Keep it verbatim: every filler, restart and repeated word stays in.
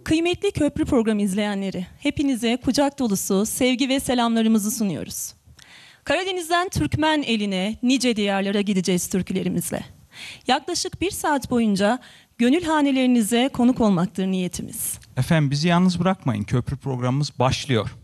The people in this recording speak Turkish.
Kıymetli Köprü programı izleyenleri, hepinize kucak dolusu sevgi ve selamlarımızı sunuyoruz. Karadeniz'den Türkmen eline nice diyarlara gideceğiz türkülerimizle. Yaklaşık bir saat boyunca gönül hanelerinize konuk olmaktır niyetimiz. Efendim bizi yalnız bırakmayın. Köprü programımız başlıyor.